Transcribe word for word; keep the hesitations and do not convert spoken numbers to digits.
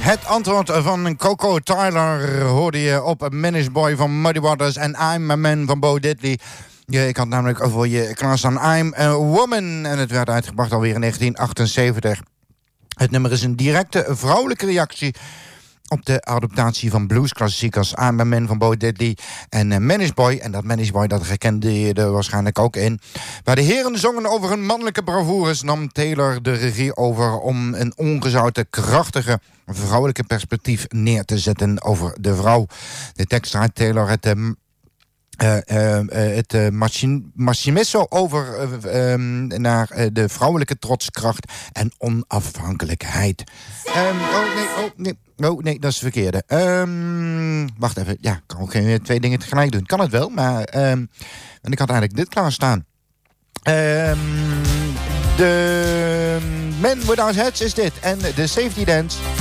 Het antwoord van Coco Tyler hoorde je op Manish Boy van Muddy Waters en I'm a Man van Bo Diddley. Ja, ik had namelijk voor je klaarstaan I'm a Woman en het werd uitgebracht alweer in negentien achtenzeventig. Het nummer is een directe vrouwelijke reactie op de adaptatie van bluesklassiekers I'm a Man van Bo Diddley en uh, Manish Boy. En dat Manish Boy, dat herkende je er waarschijnlijk ook in. Waar de heren zongen over hun mannelijke bravoures, nam Taylor de regie over om een ongezouten, krachtige, vrouwelijke perspectief neer te zetten over de vrouw. De tekst draait Taylor het... Um, Uh, uh, uh, het uh, machismo over uh, um, naar uh, de vrouwelijke trotskracht en onafhankelijkheid. Um, oh nee, oh nee, oh nee, dat is het verkeerde. Um, wacht even, ja, ik kan ook geen twee dingen tegelijk doen. Kan het wel, maar um, en ik had eigenlijk dit klaarstaan. Um, de Man Without Hats is dit en de Safety Dance.